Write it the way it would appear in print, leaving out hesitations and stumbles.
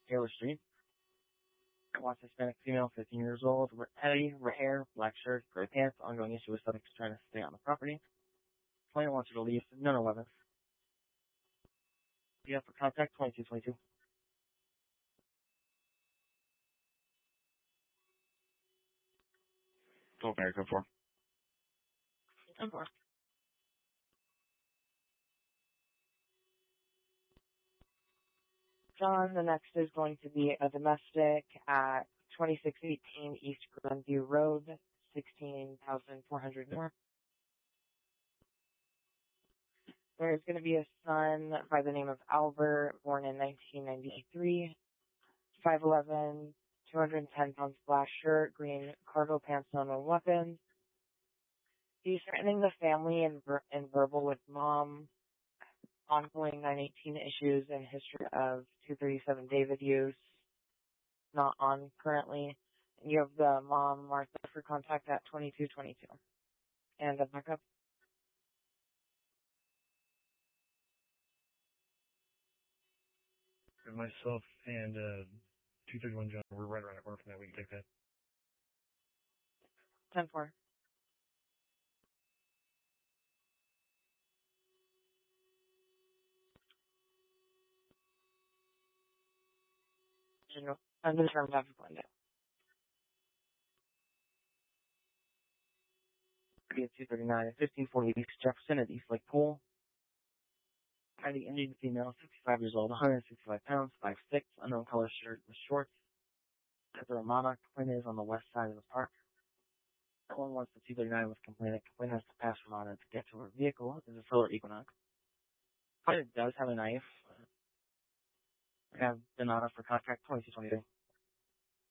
Taylor Street. Wants Hispanic female, 15 years old, heavy, red hair, black shirt, gray pants, ongoing issue with subjects trying to stay on the property. Client wants you to leave, no weapons. Yeah, for contact, 2222. Go back, go for. 10-4. John, the next is going to be a domestic at 2618 East Glenview Road, 16,400 North. There's going to be a son by the name of Albert, born in 1993, 5'11", 210 pounds, black shirt, green cargo pants, no weapons. He's threatening the family in verbal with mom, ongoing 918 issues, and history of 237 David use, not on currently. And you have the mom, Martha, for contact at 2222. And a backup. Myself and 231 John, we're right around the corner from that. We can take that. 10-4. Undetermined after Glendale. Be at 239 at 1540 East Jefferson at East Lake Pool. ID Indian female, 65 years old, 165 pounds, 5'6", unknown color shirt with shorts. At the Ramada, complaint is on the west side of the park. One wants the 239 with complaint. Complaint has to pass Ramada to get to her vehicle. Is a Solar Equinox. It does have a knife. We have Donata for contact 2223.